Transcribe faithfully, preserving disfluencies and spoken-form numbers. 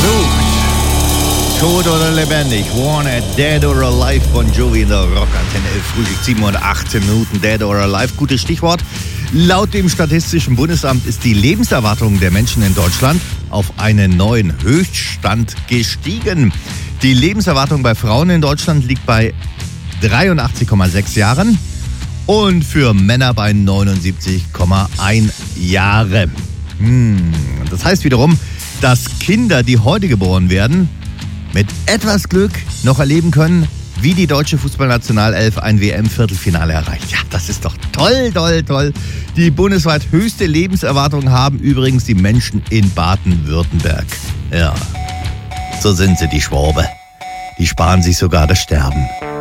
Gesucht. Tot oder lebendig. Wanted, dead or alive. Bon Jovi in der Rockantenne. Frühstück sieben und achtzehn Minuten. Dead or alive. Gutes Stichwort. Laut dem Statistischen Bundesamt ist die Lebenserwartung der Menschen in Deutschland auf einen neuen Höchststand gestiegen. Die Lebenserwartung bei Frauen in Deutschland liegt bei dreiundachtzig Komma sechs Jahren und für Männer bei neunundsiebzig Komma eins Jahre. Hm, das heißt wiederum, dass Kinder, die heute geboren werden, mit etwas Glück noch erleben können, wie die deutsche Fußballnationalelf ein W M-Viertelfinale erreicht. Ja, das ist doch toll, toll, toll. Die bundesweit höchste Lebenserwartung haben übrigens die Menschen in Baden-Württemberg. Ja, so sind sie, die Schwabe. Die sparen sich sogar das Sterben.